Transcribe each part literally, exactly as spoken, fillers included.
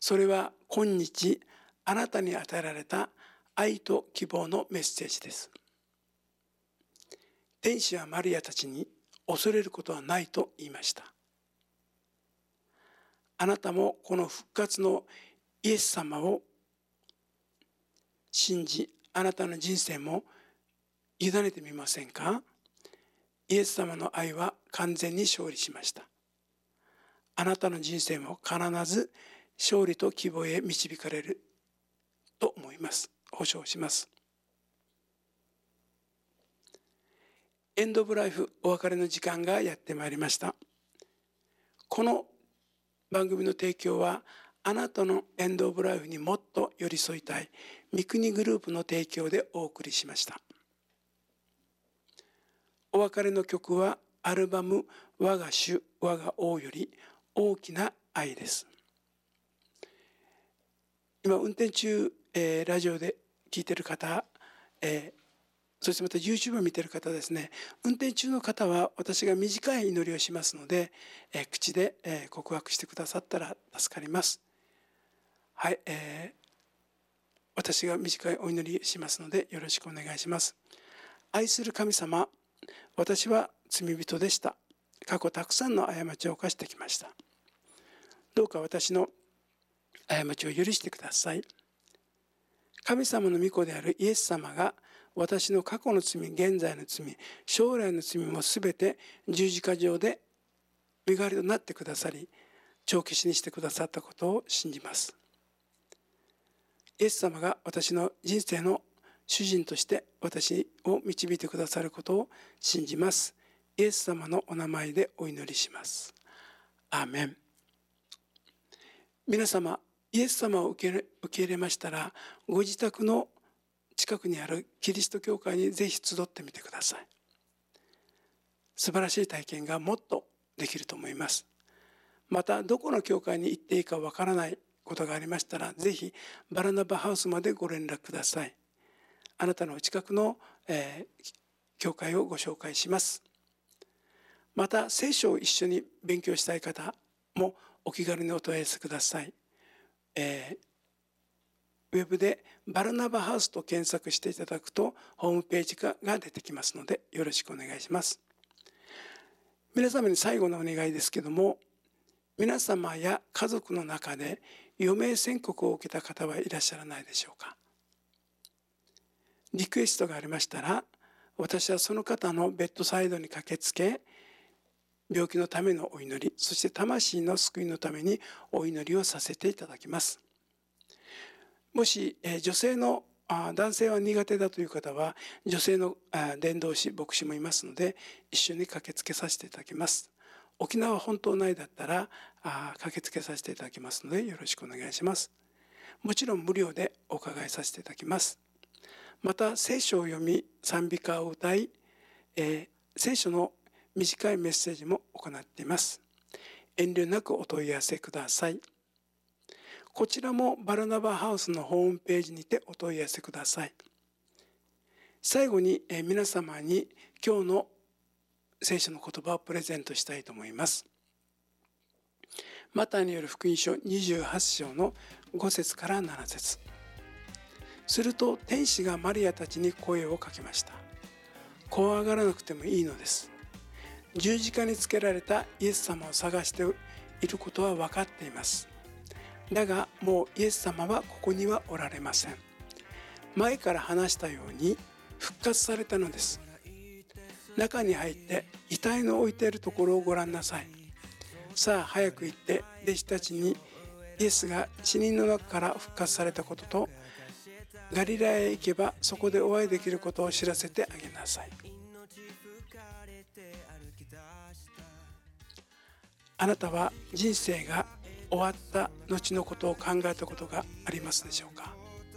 それは今日あなたに与えられた愛と希望のメッセージです。天使はマリアたちに恐れることはないと言いました。あなたもこの復活のイエス様を信じ、あなたの人生も委ねてみませんか？イエス様の愛は完全に勝利しました。あなたの人生も必ず勝利と希望へ導かれると思います。保証します。エンドオブライフ、お別れの時間がやってまいりました。この番組の提供はあなたのエンドオブライフにもっと寄り添いたい三国グループの提供でお送りしました。お別れの曲はアルバム我が主我が王より大きな愛です。今運転中、えー、ラジオで聞いている方、えー、そしてまた YouTube を見ている方ですね、運転中の方は私が短い祈りをしますので、えー、口で、えー、告白してくださったら助かります。はい、えー、私が短いお祈りしますのでよろしくお願いします。愛する神様、私は罪人でした。過去たくさんの過ちを犯してきました。どうか私の過ちを許してください。神様の御子であるイエス様が私の過去の罪、現在の罪、将来の罪もすべて十字架上で身代わりとなってくださり、帳消しにしてくださったことを信じます。イエス様が私の人生の主人として私を導いてくださることを信じます。イエス様のお名前でお祈りします。アーメン。皆様、イエス様を受け受け入れましたら、ご自宅の近くにあるキリスト教会にぜひ集ってみてください。素晴らしい体験がもっとできると思います。また、どこの教会に行っていいかわからないことがありましたら、ぜひバラナバハウスまでご連絡ください。あなたのお近くの、えー、教会をご紹介します。また、聖書を一緒に勉強したい方もお気軽にお問い合わせください。えー、ウェブでバラナバハウスと検索していただくとホームページが出てきますのでよろしくお願いします。皆様に最後のお願いですけども、皆様や家族の中で余命宣告を受けた方はいらっしゃらないでしょうか。リクエストがありましたら、私はその方のベッドサイドに駆けつけ、病気のためのお祈り、そして魂の救いのためにお祈りをさせていただきます。もし、えー、女性のあ男性は苦手だという方は、女性のあ伝道師、牧師もいますので、一緒に駆けつけさせていただきます。沖縄本島内だったらあ駆けつけさせていただきますのでよろしくお願いします。もちろん無料でお伺いさせていただきます。また聖書を読み賛美歌を歌い、えー、聖書の短いメッセージも行っています。遠慮なくお問い合わせください。こちらもバラナバハウスのホームページにてお問い合わせください。最後に、えー、皆様に今日の聖書の言葉をプレゼントしたいと思います。マタイによる福音書にじゅうはち章のご節からなな節。すると天使がマリアたちに声をかけました。怖がらなくてもいいのです。十字架につけられたイエス様を探していることは分かっています。だがもうイエス様はここにはおられません。前から話したように復活されたのです。中に入って遺体の置いているところをご覧なさい。さあ早く行って弟子たちにイエスが死人の中から復活されたこととガリラヤへ行けばそこでお会いできることを知らせてあげなさい。あなたは人生が終わった後のことを考えたことがありますでしょうか。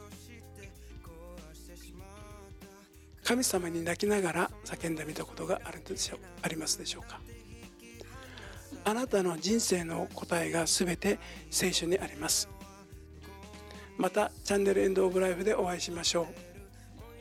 神様に泣きながら叫んでみたことがあるでしょうありますでしょうか。あなたの人生の答えがすべて聖書にあります。またチャンネルエンドオブライフでお会いしましょう。